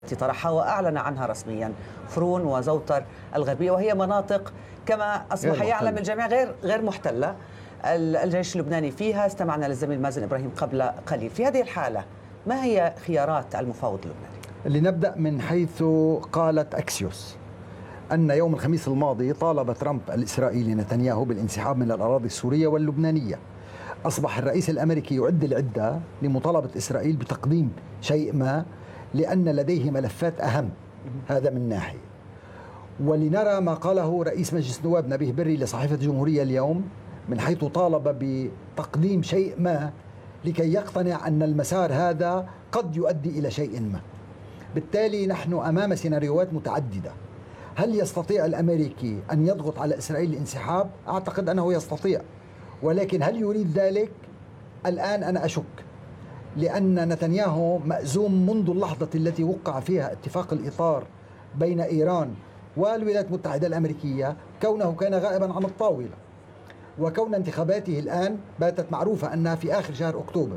طرحها وأعلن عنها رسميا فرون وزوتر الغربية، وهي مناطق كما أصبح يعلم الجميع غير محتلة. الجيش اللبناني فيها. استمعنا للزميل مازن إبراهيم قبل قليل. في هذه الحالة ما هي خيارات المفاوض اللبناني؟ لنبدأ من حيث قالت أكسيوس أن يوم الخميس الماضي طالب ترامب الإسرائيلي نتنياهو بالانسحاب من الأراضي السورية واللبنانية. أصبح الرئيس الأمريكي يعد العدة لمطالبة إسرائيل بتقديم شيء ما، لأن لديه ملفات أهم. هذا من ناحية. ولنرى ما قاله رئيس مجلس النواب نبيه بري لصحيفة الجمهورية اليوم، من حيث طالب بتقديم شيء ما لكي يقتنع أن المسار هذا قد يؤدي إلى شيء ما. بالتالي نحن أمام سيناريوهات متعددة. هل يستطيع الأمريكي أن يضغط على إسرائيل الانسحاب؟ أعتقد أنه يستطيع، ولكن هل يريد ذلك؟ الآن أنا أشك، لأن نتنياهو مأزوم منذ اللحظة التي وقع فيها اتفاق الإطار بين إيران والولايات المتحدة الأمريكية، كونه كان غائبا عن الطاولة، وكون انتخاباته الآن باتت معروفة أنها في آخر شهر أكتوبر.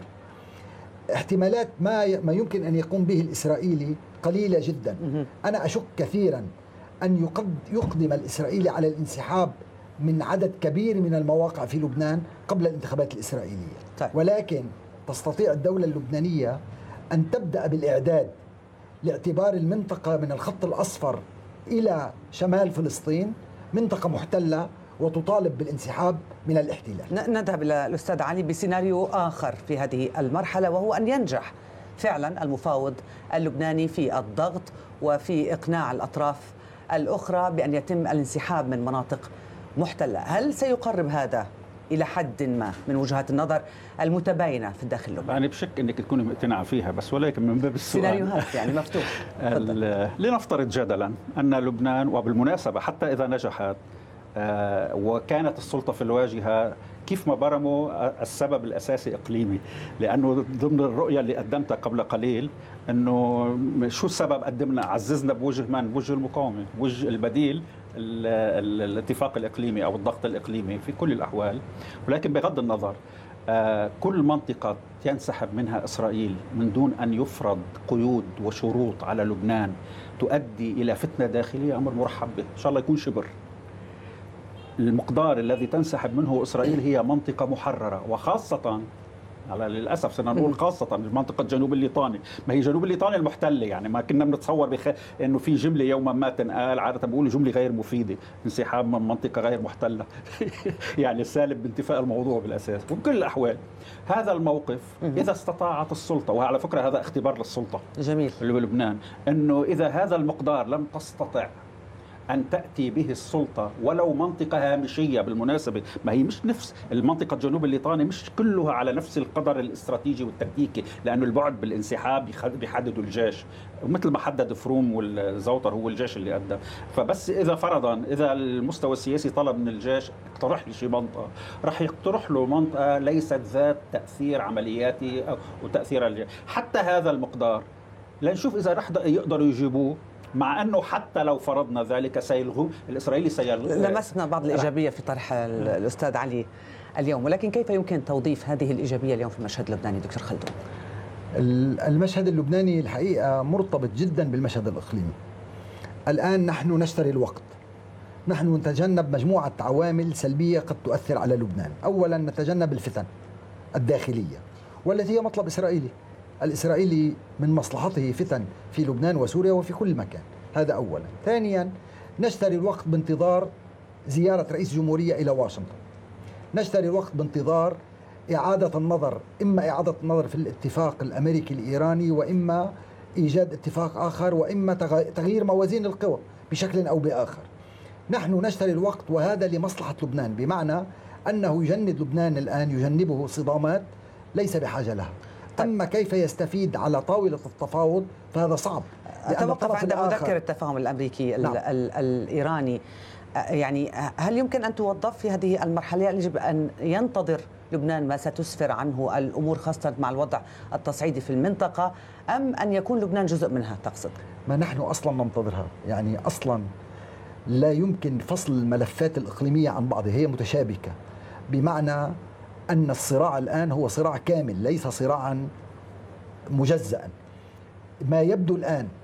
احتمالات ما يمكن أن يقوم به الإسرائيلي قليلة جدا. أنا أشك كثيرا أن يقدم الإسرائيلي على الانسحاب من عدد كبير من المواقع في لبنان قبل الانتخابات الإسرائيلية. طيب. ولكن تستطيع الدولة اللبنانية أن تبدأ بالإعداد لاعتبار المنطقة من الخط الأصفر إلى شمال فلسطين منطقة محتلة، وتطالب بالانسحاب من الاحتلال. نذهب إلى الأستاذ علي بسيناريو آخر في هذه المرحلة، وهو أن ينجح فعلا المفاوض اللبناني في الضغط وفي إقناع الأطراف الأخرى بأن يتم الانسحاب من مناطق محتلة. هل سيقرب هذا إلى حد ما من وجهات النظر المتباينة في الداخل اللبناني؟ أنا بشك أنك تكوني مقتنعة فيها، بس ولكن من باب السؤال سيناريوهات يعني مفتوح. لنفترض جدلا أن لبنان، وبالمناسبة حتى إذا نجحت وكانت السلطة في الواجهة، كيف ما برموا السبب الأساسي إقليمي، لأنه ضمن الرؤية اللي قدمتها قبل قليل أنه شو السبب قدمنا عززنا بوجه من؟ بوجه المقاومة، بوجه البديل الاتفاق الإقليمي أو الضغط الإقليمي في كل الأحوال. ولكن بغض النظر، كل منطقة ينسحب منها إسرائيل من دون أن يفرض قيود وشروط على لبنان تؤدي إلى فتنة داخلية أمر مرحب به، إن شاء الله يكون شبر. المقدار الذي تنسحب منه إسرائيل هي منطقة محررة، وخاصة على للأسف سنقول خاصة منطقة جنوب الليطاني. ما هي جنوب الليطاني المحتلة، يعني ما كنا بنتصور إنه في جملة يوما ما تنقال، عادة بقولوا جملة غير مفيدة، انسحاب من منطقة غير محتلة يعني السالب بانتفاء الموضوع بالأساس. وبكل الأحوال هذا الموقف إذا استطاعت السلطة، وعلى فكرة هذا اختبار للسلطة جميل اللي بلبنان، إنه إذا هذا المقدار لم تستطع أن تأتي به السلطة ولو منطقة هامشية. بالمناسبة ما هي مش نفس المنطقة جنوب الليطاني، مش كلها على نفس القدر الاستراتيجي والتكتيكي، لأنه البعد بالانسحاب بيحددوا الجيش، مثل ما حدد فروم والزوتر هو الجيش اللي قدم. فبس إذا فرضا إذا المستوى السياسي طلب من الجيش اقترح لي شي منطقة، راح يقترح له منطقة ليست ذات تأثير عملياتي وتأثير الجيش. حتى هذا المقدار لنشوف إذا رح يقدروا يجيبوه، مع أنه حتى لو فرضنا ذلك سيلغوا الإسرائيلي لمسنا بعض الإيجابية في طرح الأستاذ علي اليوم، ولكن كيف يمكن توظيف هذه الإيجابية اليوم في المشهد اللبناني دكتور خلدون؟ المشهد اللبناني الحقيقة مرتبط جدا بالمشهد الإقليمي. الآن نحن نشتري الوقت، نحن نتجنب مجموعة عوامل سلبية قد تؤثر على لبنان. أولا نتجنب الفتن الداخلية والتي هي مطلب إسرائيلي. الإسرائيلي من مصلحته فتن في لبنان وسوريا وفي كل مكان، هذا أولا. ثانيا نشتري الوقت بانتظار زيارة رئيس جمهورية إلى واشنطن، نشتري الوقت بانتظار إعادة النظر، إما إعادة النظر في الاتفاق الأمريكي الإيراني، وإما إيجاد اتفاق آخر، وإما تغيير موازين القوى بشكل أو بآخر. نحن نشتري الوقت، وهذا لمصلحة لبنان، بمعنى أنه يجند لبنان الآن، يجنبه صدامات ليس بحاجة لها. أما كيف يستفيد على طاولة التفاوض فهذا صعب. أتوقف عند مذكر التفاهم الأمريكي الإيراني. يعني هل يمكن أن توظف في هذه المرحلة؟ يجب أن ينتظر لبنان ما ستسفر عنه الأمور، خاصة مع الوضع التصعيدي في المنطقة، أم أن يكون لبنان جزء منها تقصد؟ ما نحن أصلا ننتظرها، يعني أصلا لا يمكن فصل الملفات الإقليمية عن بعضها، هي متشابكة، بمعنى أن الصراع الآن هو صراع كامل ليس صراعا مجزأ. ما يبدو الآن